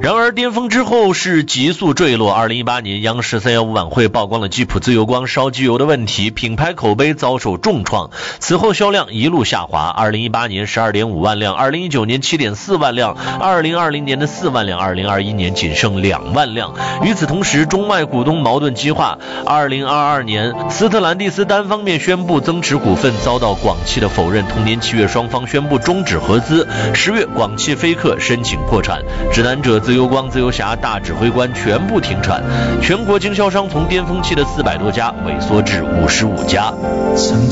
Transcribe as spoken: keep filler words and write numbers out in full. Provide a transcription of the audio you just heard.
然而巅峰之后是急速坠落。二零一八年央视三一五晚会曝光了吉普自由光烧机油的问题，品牌口碑遭受重创，此后销量一路下滑。二零一八年 十二点五万辆，二零一九年 七点四万辆，二零二零年的四万辆，二零二一年仅剩两万辆。与此同时，中外股东矛盾激化。二零二二年斯特兰蒂斯单方面宣布增持股份，遭到广汽的否认。同年七月，双方宣布终止合资。十月，广汽菲克申请破产，指南者、自由光、自由侠、大指挥官全部停产，全国经销商从巅峰期的四百多家萎缩至五十五家。 曾